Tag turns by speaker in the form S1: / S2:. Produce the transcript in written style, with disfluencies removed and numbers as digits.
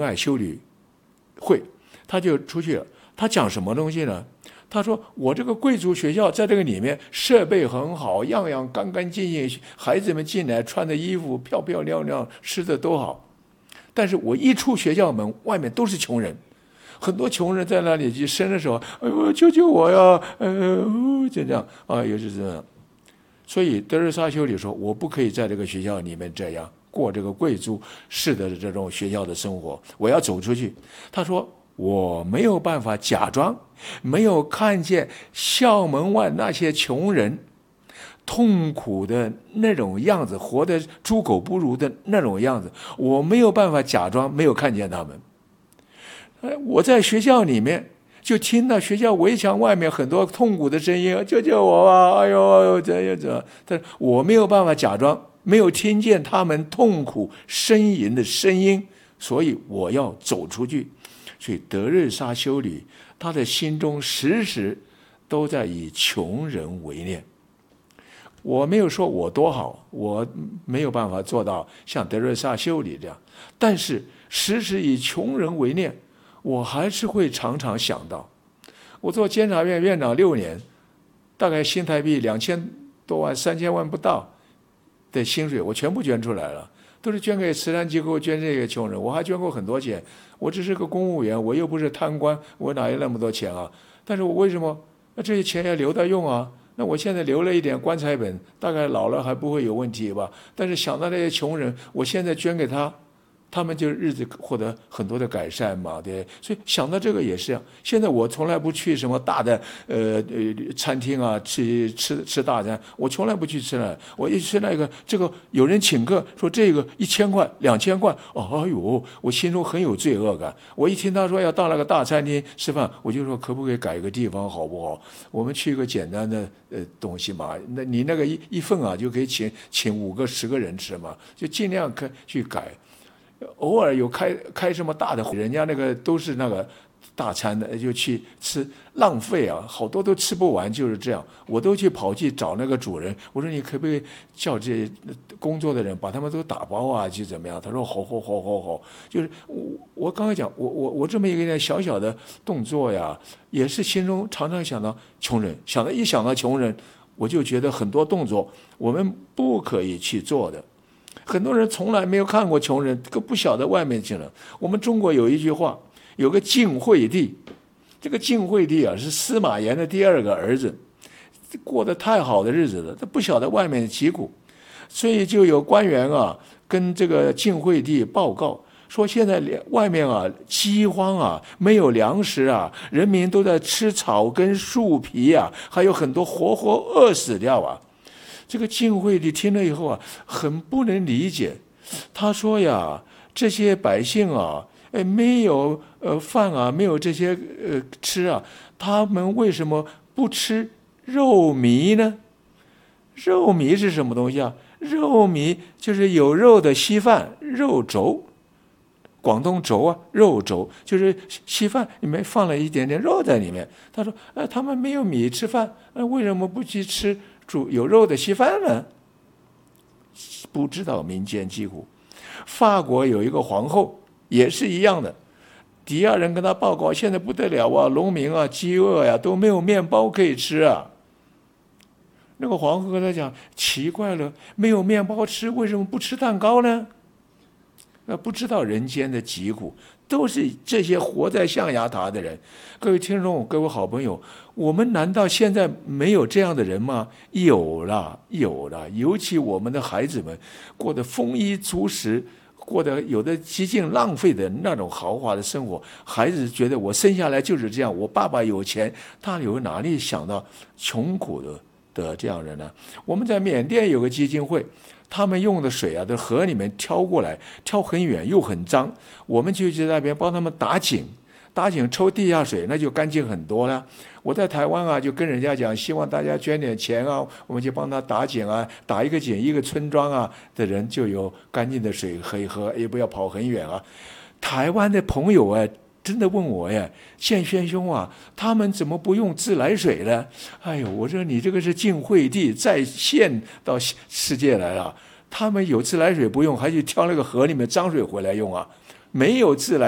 S1: 爱修女会，他就出去了。他讲什么东西呢？他说我这个贵族学校在这个里面设备很好，样样干干净净，孩子们进来穿的衣服漂漂亮亮，吃的都好。但是我一出学校门，外面都是穷人，很多穷人在那里去生的时候，哎呦，救救我呀！就这样啊，也是这样。所以德瑞莎修女说，我不可以在这个学校里面这样过这个贵族式的这种学校的生活，我要走出去。他说我没有办法假装没有看见校门外那些穷人痛苦的那种样子，活得猪狗不如的那种样子，我没有办法假装没有看见他们。我在学校里面就听到学校围墙外面很多痛苦的声音，救救我吧！哎呦，这样子，但是我没有办法假装没有听见他们痛苦呻吟的声音，所以我要走出去。所以德瑞莎修女，她的心中时时都在以穷人为念。我没有说我多好，我没有办法做到像德瑞莎修女这样，但是时时以穷人为念，我还是会常常想到，我做监察院院长6年，大概新台币2000多万、3000万不到的薪水，我全部捐出来了，都是捐给慈善机构，捐这个穷人。我还捐过很多钱，我只是个公务员，我又不是贪官，我哪有那么多钱啊？但是我为什么这些钱要留着用啊？那我现在留了一点棺材本，大概老了还不会有问题吧？但是想到那些穷人，我现在捐给他们就日子获得很多的改善嘛，对。所以想到这个也是这样。现在我从来不去什么大的餐厅啊，吃大餐，我从来不去吃了。我一吃那个这个有人请客说这个1000块、2000块，哎呦，我心中很有罪恶感。我一听他说要到那个大餐厅吃饭，我就说可不可以改个地方好不好？我们去一个简单的东西嘛，那你那个一份啊就可以请5个10个人吃嘛，就尽量去改。偶尔有开什么大的，人家那个都是那个大餐的，就去吃，浪费啊，好多都吃不完，就是这样。我都跑去找那个主人，我说你可不可以叫这些工作的人把他们都打包啊，去怎么样？他说好。就是我刚才讲，我这么一个小小的动作呀，也是心中常常想到穷人，一想到穷人，我就觉得很多动作我们不可以去做的。很多人从来没有看过穷人，都不晓得外面去了。我们中国有一句话，有个晋惠帝，这个晋惠帝啊是司马炎的第2个儿子，过得太好的日子了，他不晓得外面的疾苦，所以就有官员啊跟这个晋惠帝报告说，现在外面啊饥荒啊，没有粮食啊，人民都在吃草根树皮啊，还有很多活饿死掉啊。这个晋惠帝听了以后啊，很不能理解。他说呀，这些百姓啊，没有饭啊，没有这些吃啊，他们为什么不吃肉糜呢？肉糜是什么东西啊？肉糜就是有肉的稀饭，肉粥。广东粥啊，肉粥就是稀饭里面放了一点点肉在里面。他说，他们没有米吃饭，为什么不去吃有肉的稀饭呢？不知道民间疾苦。法国有一个皇后也是一样的，底下人跟他报告，现在不得了啊，农民啊饥饿呀，都没有面包可以吃啊。那个皇后跟他讲，奇怪了，没有面包吃，为什么不吃蛋糕呢？不知道人间的疾苦，都是这些活在象牙塔的人。各位听众，各位好朋友，我们难道现在没有这样的人吗？有了，尤其我们的孩子们过得丰衣足食，过得有的极尽浪费的那种豪华的生活，孩子觉得我生下来就是这样，我爸爸有钱，他有哪里想到穷苦的这样人呢？我们在缅甸有个基金会，他们用的水啊，在河里面挑过来，挑很远又很脏，我们就在那边帮他们打井抽地下水，那就干净很多了。我在台湾啊，就跟人家讲，希望大家捐点钱啊，我们就帮他打井啊，打一个井，一个村庄啊的人就有干净的水可以喝，也不要跑很远啊。台湾的朋友啊，真的问我呀，宪轩兄啊，他们怎么不用自来水呢？哎呦，我说你这个是晋惠帝再现到世界来了，他们有自来水不用，还去挑那个河里面脏水回来用啊，没有自来